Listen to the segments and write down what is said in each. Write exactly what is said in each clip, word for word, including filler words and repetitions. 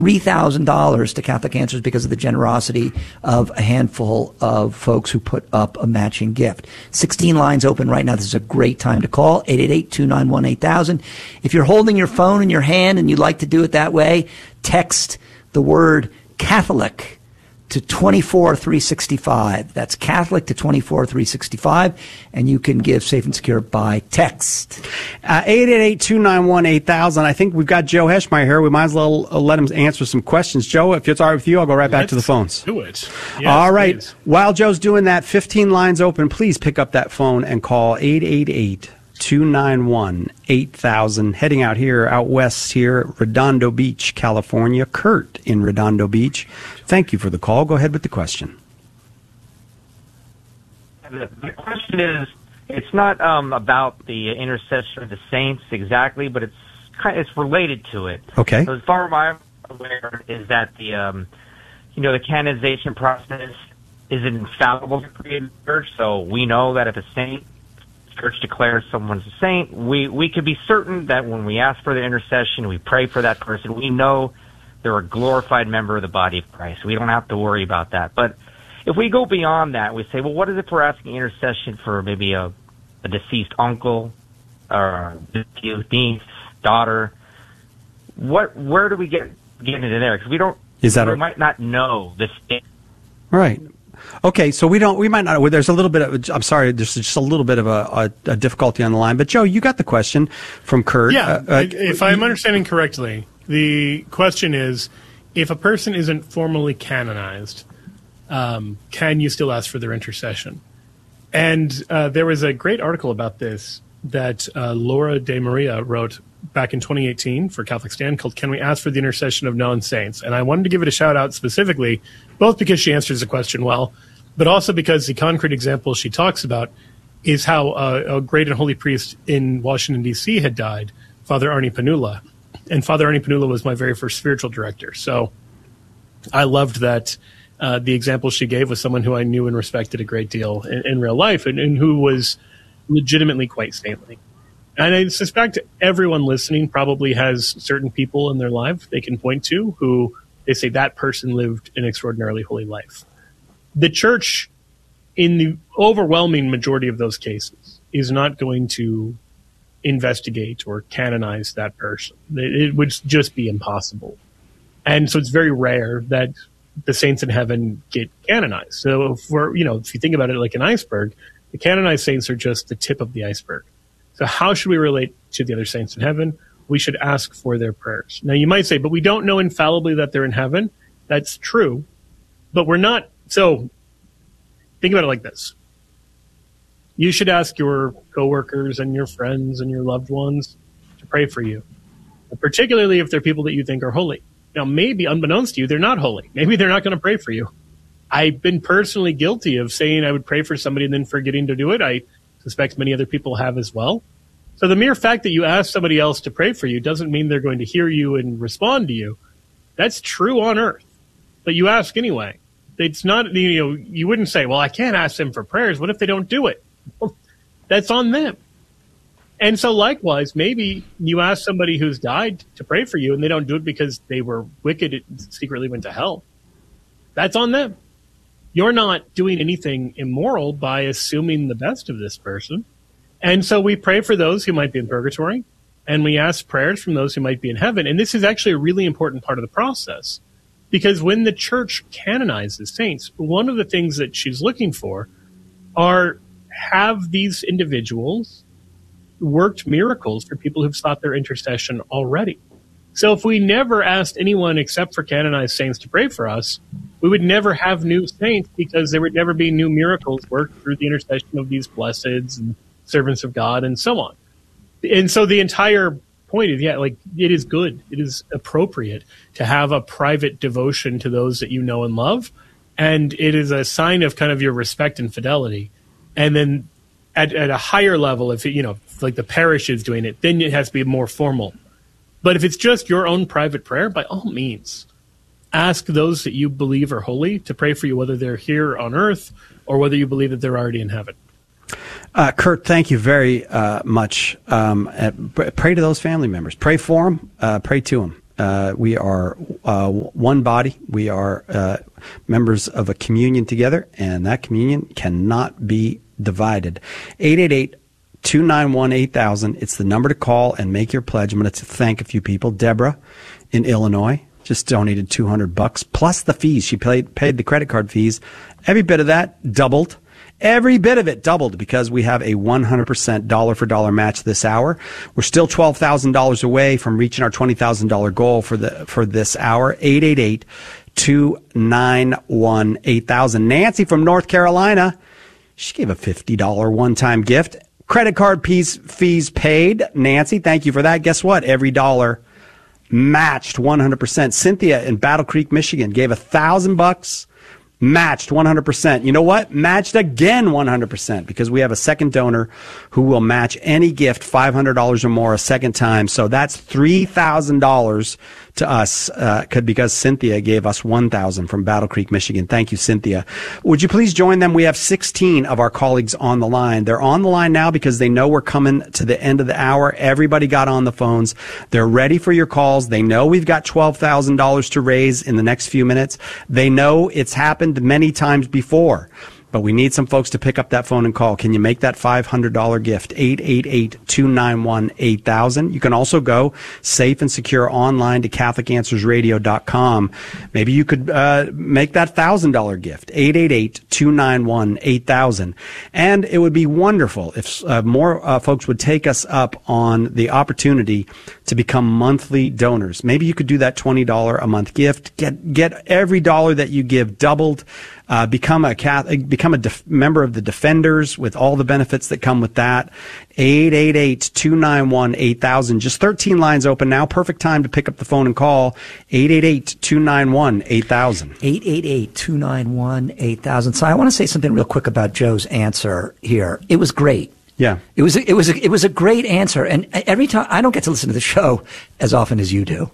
three thousand dollars to Catholic Answers because of the generosity of a handful of folks who put up a matching gift. sixteen lines open right now. This is a great time to call, eight eight eight, two nine one, eight thousand. If you're holding your phone in your hand and you'd like to do it that way, text the word Catholic to twenty-four three sixty-five. That's Catholic to twenty-four three sixty-five, and you can give Safe and Secure by text. Uh, eight eight eight, two nine one, eight thousand. I think we've got Joe Heschmeyer here. We might as well uh, let him answer some questions. Joe, if it's all right with you, I'll go right back Let's to the phones. do it. Yes, all right. please. While Joe's doing that, fifteen lines open. Please pick up that phone and call eight eight eight, two nine one, eight thousand. Heading out here, out west here, Redondo Beach, California. Kurt in Redondo Beach. Thank you for the call. Go ahead with the question. The, the question is, it's not um, about the intercession of the saints exactly, but it's kind of, it's related to it. Okay. So as far as I'm aware, is that the um, you know the canonization process is infallible to create a church. So we know that if a saint church declares someone's a saint, we we could be certain that when we ask for the intercession, we pray for that person, we know they're a glorified member of the body of Christ. We don't have to worry about that. But if we go beyond that, we say, well, what is it if we're asking intercession for maybe a, a deceased uncle or a deceased daughter? What, where do we get get into there? Because we don't, Is that we a- might not know this. Right. Okay, so we don't. We might not. Well, there's a little bit of. I'm sorry. There's just a little bit of a, a, a difficulty on the line. But Joe, you got the question from Kurt. Yeah, Uh, uh, if I'm understanding correctly, the question is, if a person isn't formally canonized, um, can you still ask for their intercession? And uh, there was a great article about this that uh, Laura De Maria wrote back in twenty eighteen for Catholic Stand called "Can We Ask for the Intercession of Non-Saints?" And I wanted to give it a shout out specifically, both because she answers the question well, but also because the concrete example she talks about is how uh, a great and holy priest in Washington, D C had died, Father Arnie Panula. And Father Arnie Panula was my very first spiritual director. So I loved that uh, the example she gave was someone who I knew and respected a great deal in, in real life and, and who was legitimately quite saintly. And I suspect everyone listening probably has certain people in their life they can point to who they say that person lived an extraordinarily holy life. The church, in the overwhelming majority of those cases, is not going to investigate or canonize that person. It would just be impossible. And so it's very rare that the saints in heaven get canonized. So if we're, you know, if you think about it like an iceberg, the canonized saints are just the tip of the iceberg. So how should we relate to the other saints in heaven? We should ask for their prayers. Now you might say, but we don't know infallibly that they're in heaven. That's true. But we're not. So think about it like this. You should ask your coworkers and your friends and your loved ones to pray for you, particularly if they're people that you think are holy. Now, maybe unbeknownst to you, they're not holy. Maybe they're not going to pray for you. I've been personally guilty of saying I would pray for somebody and then forgetting to do it. I suspect many other people have as well. So the mere fact that you ask somebody else to pray for you doesn't mean they're going to hear you and respond to you. That's true on earth, but you ask anyway. It's not, you know, you wouldn't say, well, I can't ask them for prayers. What if they don't do it? Well, that's on them. And so likewise, maybe you ask somebody who's died to pray for you and they don't do it because they were wicked and secretly went to hell. That's on them. You're not doing anything immoral by assuming the best of this person. And so we pray for those who might be in purgatory, and we ask prayers from those who might be in heaven. And this is actually a really important part of the process, because when the church canonizes saints, one of the things that she's looking for are, have these individuals worked miracles for people who've sought their intercession already? So if we never asked anyone except for canonized saints to pray for us, we would never have new saints, because there would never be new miracles worked through the intercession of these blesseds and servants of God and so on. And so the entire point is, yeah, like, it is good. It is appropriate to have a private devotion to those that you know and love. And it is a sign of kind of your respect and fidelity. And then at, at a higher level, if it, you know, like the parish is doing it, then it has to be more formal. But if it's just your own private prayer, by all means, ask those that you believe are holy to pray for you, whether they're here on earth or whether you believe that they're already in heaven. Uh, Kurt, thank you very uh, much. Um, uh, pray to those family members. Pray for them. Uh, pray to them. Uh, we are uh, one body. We are uh, members of a communion together, and that communion cannot be divided. eight eight eight, two nine one, eight thousand. It's the number to call and make your pledge. I'm going to thank a few people. Deborah in Illinois just donated two hundred bucks plus the fees. She paid, paid the credit card fees. Every bit of that doubled. Every bit of it doubled because we have a one hundred percent dollar for dollar match this hour. We're still twelve thousand dollars away from reaching our twenty thousand dollars goal for the for this hour. eight eight eight, two nine one, eight thousand. Nancy from North Carolina, she gave a fifty dollars one-time gift. Credit card fees, fees paid. Nancy, thank you for that. Guess what? Every dollar matched one hundred percent. Cynthia in Battle Creek, Michigan gave a thousand bucks. Matched one hundred percent. You know what? Matched again one hundred percent because we have a second donor who will match any gift five hundred dollars or more a second time. So that's three thousand dollars to us uh, because Cynthia gave us one thousand dollars from Battle Creek, Michigan. Thank you, Cynthia. Would you please join them? We have sixteen of our colleagues on the line. They're on the line now because they know we're coming to the end of the hour. Everybody got on the phones. They're ready for your calls. They know we've got twelve thousand dollars to raise in the next few minutes. They know it's happened many times before. But we need some folks to pick up that phone and call. Can you make that five hundred dollars gift? eight eight eight, two nine one, eight thousand. You can also go safe and secure online to Catholic Answers Radio dot com. Maybe you could uh, make that one thousand dollars gift. eight eight eight, two nine one, eight thousand. And it would be wonderful if uh, more uh, folks would take us up on the opportunity to become monthly donors. Maybe you could do that twenty dollars a month gift. Get, get every dollar that you give doubled. Uh, become a Catholic, become a def- member of the Defenders with all the benefits that come with that. eight eight eight, two nine one, eight thousand. Just thirteen lines open now. Perfect time to pick up the phone and call. eight eight eight, two nine one, eight thousand. eight eight eight, two nine one, eight thousand. So I want to say something real quick about Joe's answer here. It was great. Yeah. It was a, it was a, it was a great answer. And every time, I don't get to listen to the show as often as you do.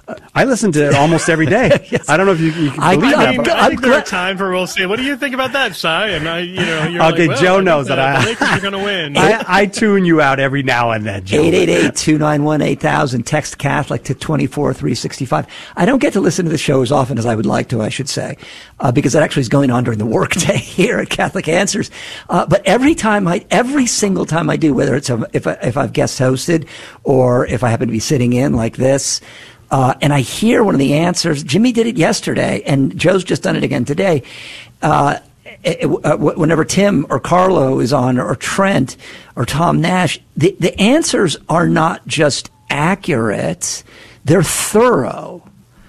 I listen to it almost every day. Yes. I don't know if you, you can I, believe I that. mean, but I think there are times where we'll say, "What do you think about that, Si?" And I, you know, you're okay, like, well, Joe I knows that, that I, the Lakers are going to win. I, I tune you out every now and then, Joe. eight eight eight, two nine one, eight thousand. Text Catholic to two four three six five. I don't get to listen to the show as often as I would like to, I should say, uh, because that actually is going on during the workday here at Catholic Answers. Uh, but every time I, every single time I do, whether it's a, if I, if I've guest hosted or if I happen to be sitting in like this, Uh, and I hear one of the answers. Jimmy did it yesterday, and Joe's just done it again today. Uh, it, uh, whenever Tim or Carlo is on, or Trent or Tom Nash, the, the answers are not just accurate, they're thorough.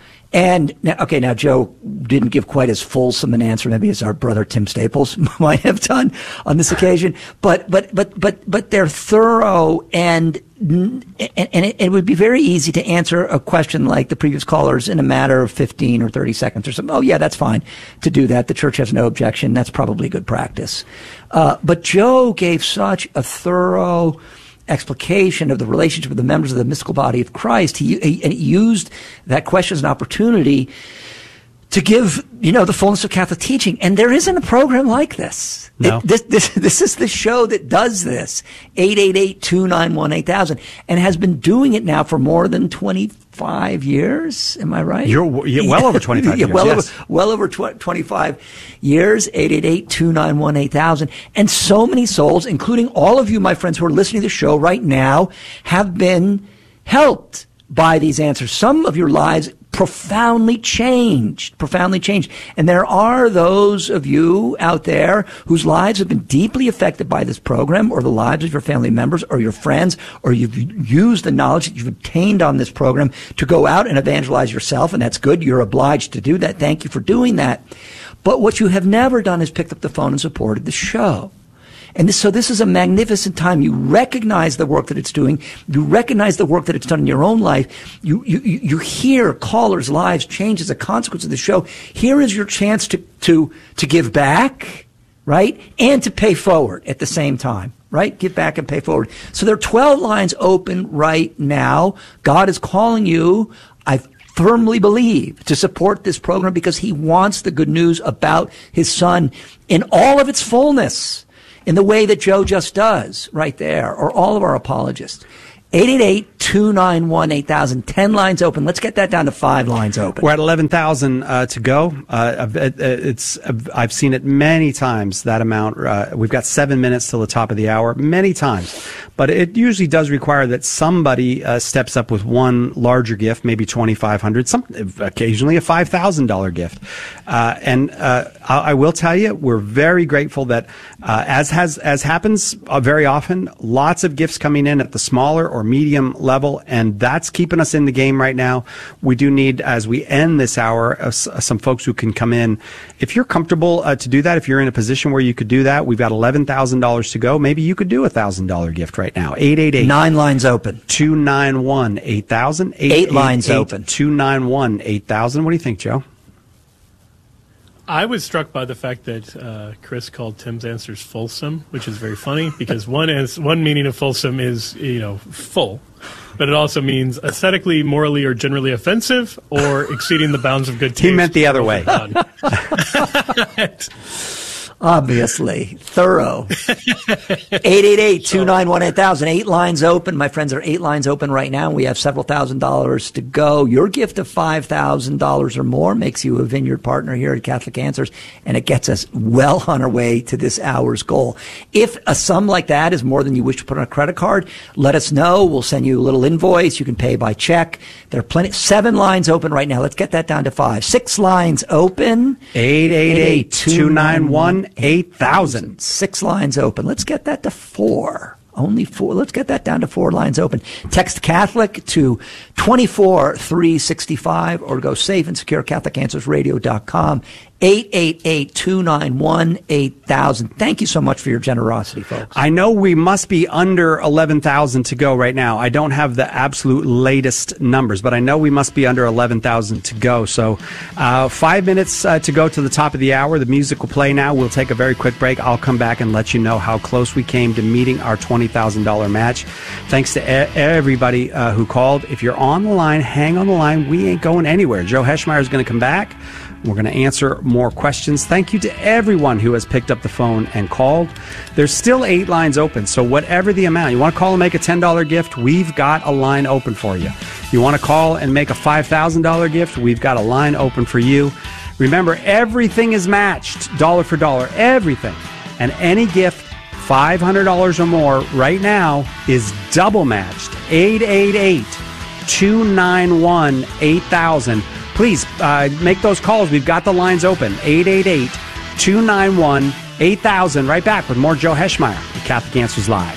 And now, okay, now Joe didn't give quite as fulsome an answer maybe as our brother Tim Staples might have done on this occasion, but but but but but they're thorough, and and, and it, it would be very easy to answer a question like the previous callers in a matter of fifteen or thirty seconds or something. Oh yeah, that's fine to do that. The church has no objection. That's probably good practice. Uh, but Joe gave such a thorough explication of the relationship with the members of the mystical body of Christ. He, he, he used that question as an opportunity to give, you know, the fullness of Catholic teaching. And there isn't a program like this. No. It, this, this, this is the show that does this. eight eight eight, two nine one, eight thousand. And has been doing it now for more than twenty-five years. Am I right? You're, you're well over twenty-five yeah, years. Well, yes. over, well over tw- twenty-five years. eight eight eight, two nine one, eight thousand. And so many souls, including all of you, my friends, who are listening to the show right now, have been helped by these answers. Some of your lives profoundly changed, profoundly changed. And there are those of you out there whose lives have been deeply affected by this program, or the lives of your family members or your friends, or you've used the knowledge that you've obtained on this program to go out and evangelize yourself. And that's good. You're obliged to do that. Thank you for doing that. But what you have never done is picked up the phone and supported the show. And this, so this is a magnificent time. You recognize the work that it's doing. You recognize the work that it's done in your own life. You, you, you hear callers' lives change as a consequence of the show. Here is your chance to, to, to give back, right? And to pay forward at the same time, right? Give back and pay forward. So there are twelve lines open right now. God is calling you, I firmly believe, to support this program because he wants the good news about his son in all of its fullness, in the way that Joe just does right there, or all of our apologists. eight eight eight, two nine one, eight thousand. Ten lines open. Let's get that down to five lines open. We're at eleven thousand uh, to go. Uh, it's I've seen it many times, that amount. Uh, we've got seven minutes till the top of the hour, many times. But it usually does require that somebody uh, steps up with one larger gift, maybe twenty-five hundred dollars, some, occasionally a five thousand dollars gift. Uh, and uh, I, I will tell you, we're very grateful that, uh, as has as happens uh, very often, lots of gifts coming in at the smaller or medium level, and that's keeping us in the game right now. We do need, as we end this hour, uh, some folks who can come in. If you're comfortable uh, to do that, if you're in a position where you could do that, we've got eleven thousand dollars to go. Maybe you could do a one thousand dollars gift right now. eight eight eight, Nine lines open. two nine one, eight thousand. Eight lines open. two nine one, eight thousand. What do you think, Joe? I was struck by the fact that uh, Chris called Tim's answers fulsome, which is very funny because one is one meaning of fulsome is, you know, full, but it also means aesthetically, morally, or generally offensive, or exceeding the bounds of good taste. He meant the other way. Obviously. Thorough. eight eight eight, two nine one, eight thousand. Eight lines open. My friends, there are eight lines open right now. We have several thousand dollars to go. Your gift of five thousand dollars or more makes you a Vineyard partner here at Catholic Answers, and it gets us well on our way to this hour's goal. If a sum like that is more than you wish to put on a credit card, let us know. We'll send you a little invoice. You can pay by check. There are plenty. Seven lines open right now. Let's get that down to five. Six lines open. eight eight eight, two nine one, eight thousand. Six lines open. Let's get that to four. Only four. Let's get that down to four lines open. Text Catholic to twenty-four three sixty-five or go safe and secure Catholic Answers Radio dot com. eight eight eight, two nine one, eight thousand. Thank you so much for your generosity, folks. I know we must be under eleven thousand to go right now. I don't have the absolute latest numbers, but I know we must be under eleven thousand to go. So uh, five minutes uh, to go to the top of the hour. The music will play now. We'll take a very quick break. I'll come back and let you know how close we came to meeting our twenty thousand dollars match. Thanks to e- everybody uh, who called. If you're on the line, hang on the line. We ain't going anywhere. Joe Heschmeyer is going to come back. We're going to answer more questions. Thank you to everyone who has picked up the phone and called. There's still eight lines open, so whatever the amount. You want to call and make a ten dollars gift? We've got a line open for you. You want to call and make a five thousand dollars gift? We've got a line open for you. Remember, everything is matched, dollar for dollar, everything. And any gift, five hundred dollars or more right now, is double matched. eight eight eight, two nine one, eight thousand. Please uh, make those calls. We've got the lines open. eight eight eight, two nine one, eight thousand. Right back with more Joe Heschmeyer at Catholic Answers Live.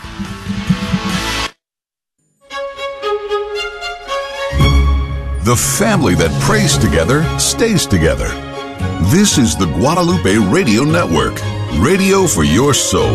The family that prays together stays together. This is the Guadalupe Radio Network. Radio for your soul.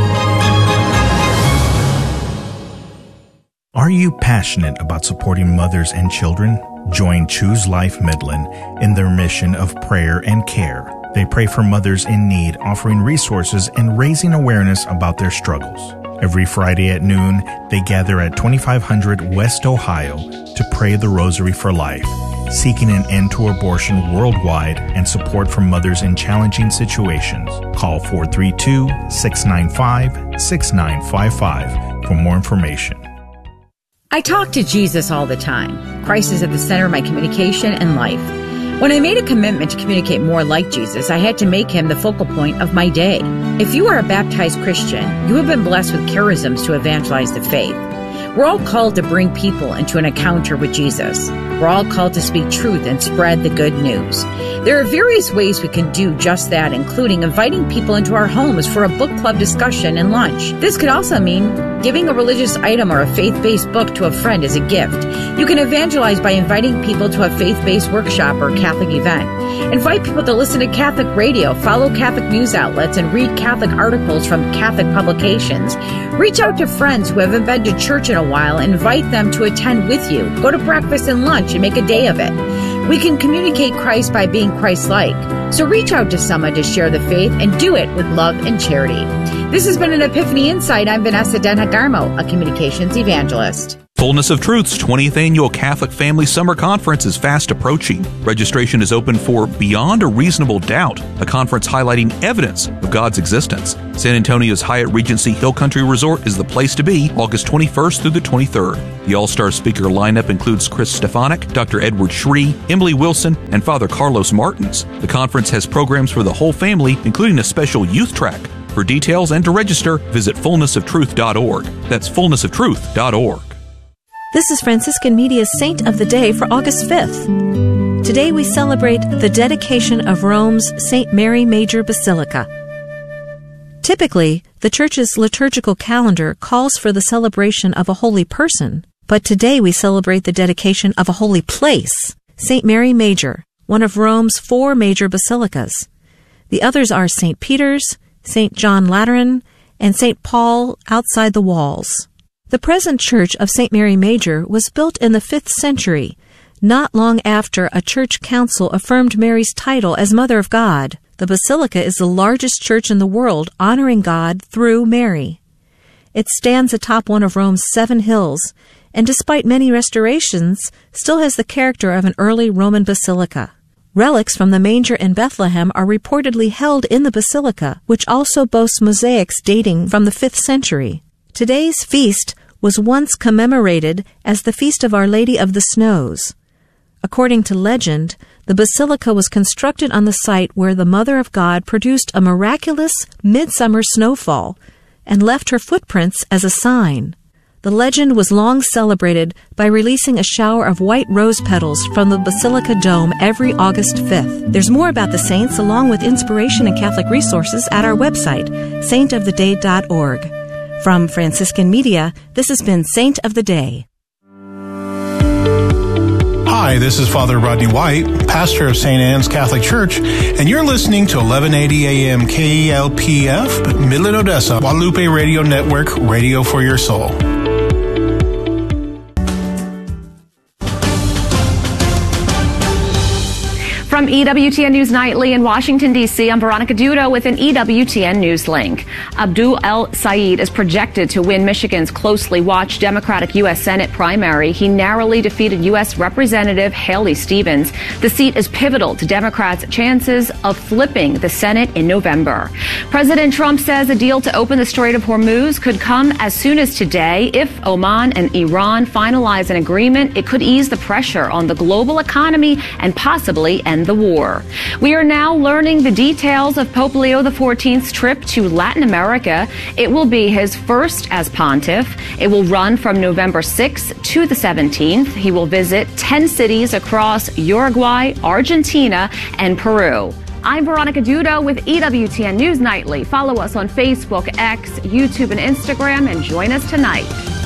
Are you passionate about supporting mothers and children? Join Choose Life Midland in their mission of prayer and care. They pray for mothers in need, offering resources and raising awareness about their struggles. Every Friday at noon, they gather at twenty-five hundred West Ohio to pray the Rosary for Life, seeking an end to abortion worldwide and support for mothers in challenging situations. Call four three two, six nine five, six nine five five for more information. I talk to Jesus all the time. Christ is at the center of my communication and life. When I made a commitment to communicate more like Jesus, I had to make him the focal point of my day. If you are a baptized Christian, you have been blessed with charisms to evangelize the faith. We're all called to bring people into an encounter with Jesus. We're all called to speak truth and spread the good news. There are various ways we can do just that, including inviting people into our homes for a book club discussion and lunch. This could also mean giving a religious item or a faith-based book to a friend as a gift. You can evangelize by inviting people to a faith-based workshop or Catholic event. Invite people to listen to Catholic radio, follow Catholic news outlets, and read Catholic articles from Catholic publications. Reach out to friends who haven't been to church in a while and invite them to attend with you. Go to breakfast and lunch and make a day of it. We can communicate Christ by being Christ-like. So reach out to someone to share the faith and do it with love and charity. This has been an Epiphany Insight. I'm Vanessa Den Hagarmo, a communications evangelist. Fullness of Truth's twentieth Annual Catholic Family Summer Conference is fast approaching. Registration is open for Beyond a Reasonable Doubt, a conference highlighting evidence of God's existence. San Antonio's Hyatt Regency Hill Country Resort is the place to be August twenty-first through the twenty-third. The all-star speaker lineup includes Chris Stefanik, Doctor Edward Shree, Emily Wilson, and Father Carlos Martins. The conference has programs for the whole family, including a special youth track. For details and to register, visit fullness of truth dot org. That's fullness of truth dot org. This is Franciscan Media's Saint of the Day for August fifth. Today we celebrate the dedication of Rome's Saint Mary Major Basilica. Typically, the Church's liturgical calendar calls for the celebration of a holy person, but today we celebrate the dedication of a holy place, Saint Mary Major, one of Rome's four major basilicas. The others are Saint Peter's, Saint John Lateran, and Saint Paul outside the walls. The present church of Saint Mary Major was built in the fifth century, not long after a church council affirmed Mary's title as Mother of God. The basilica is the largest church in the world honoring God through Mary. It stands atop one of Rome's seven hills, and despite many restorations, still has the character of an early Roman basilica. Relics from the manger in Bethlehem are reportedly held in the basilica, which also boasts mosaics dating from the fifth century. Today's feast was once commemorated as the Feast of Our Lady of the Snows. According to legend, the basilica was constructed on the site where the Mother of God produced a miraculous midsummer snowfall and left her footprints as a sign. The legend was long celebrated by releasing a shower of white rose petals from the basilica dome every August fifth. There's more about the saints along with inspiration and Catholic resources at our website, saint of the day dot org. From Franciscan Media, this has been Saint of the Day. Hi, this is Father Rodney White, pastor of Saint Anne's Catholic Church, and you're listening to eleven eighty A M K E L P F, Midland, Odessa, Guadalupe Radio Network, radio for your soul. From E W T N News Nightly in Washington, D C, I'm Veronica Dudo with an E W T N News link. Abdul El-Sayed is projected to win Michigan's closely watched Democratic U S Senate primary. He narrowly defeated U S Representative Haley Stevens. The seat is pivotal to Democrats' chances of flipping the Senate in November. President Trump says a deal to open the Strait of Hormuz could come as soon as today. If Oman and Iran finalize an agreement, it could ease the pressure on the global economy and possibly end the war. We are now learning the details of Pope Leo the fourteenth's trip to Latin America. It will be his first as pontiff. It will run from November sixth to the seventeenth. He will visit ten cities across Uruguay, Argentina, and Peru. I'm Veronica Dudo with E W T N News Nightly. Follow us on Facebook, X, YouTube, and Instagram, and join us tonight.